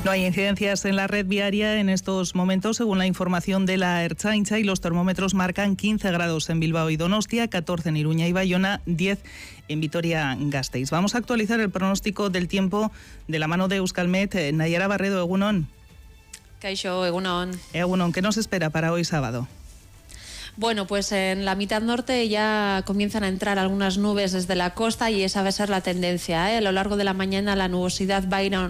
No hay incidencias en la red viaria en estos momentos, según la información de la Ertzaintza, y los termómetros marcan 15 grados en Bilbao y Donostia, 14 en Iruña y Bayona, 10 en Vitoria-Gasteiz. Vamos a actualizar el pronóstico del tiempo de la mano de Euskalmet. Nayara Barredo, egunon. Kaixo, egunon. Egunon, ¿qué nos espera para hoy sábado? Bueno, pues en la mitad norte ya comienzan a entrar algunas nubes desde la costa y esa va a ser la tendencia, ¿eh? A lo largo de la mañana la nubosidad va a ir